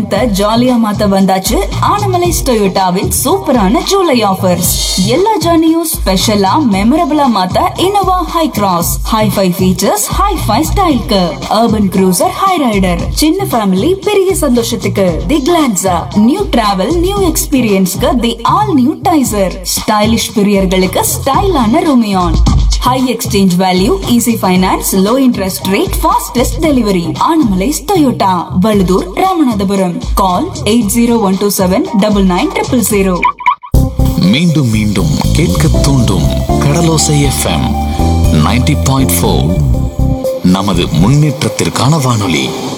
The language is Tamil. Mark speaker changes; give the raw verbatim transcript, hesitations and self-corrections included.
Speaker 1: மொத்த ஜாலியா மாத்த வந்தாச்சு ஆனமலைஸ் டொயோட்டாவின் சூப்பரான ஜூலை ஆஃபர்ஸ். எல்லா ஜர்னியும் ஸ்பெஷலா மெமரபிளா மாத்த Innova high cross high-five features, high-five ஸ்டைலுக்கு, அர்பன் க்ரூசர் ஹை ரைடர், சின்ன ஃபேமிலி பெரிய சந்தோஷத்துக்கு தி கிளான்சா, நியூ டிராவல் நியூ எக்ஸ்பீரியன்ஸ்க்கு தி all new Taisor, stylish பிரியர்களுக்கு ஸ்டைலான ரோமியான். High exchange value, easy finance, low interest rate, fastest delivery. Anamallais Toyota, Valuthur, Ramanathapuram. கால் eight zero one two seven double nine triple zero.
Speaker 2: மீண்டும் மீண்டும் கேட்க தூண்டும் கடலோசை எஃப்எம் நைன்டி பாயிண்ட் ஃபோர். நமது முன்னேற்றத்திற்கான வானொலி.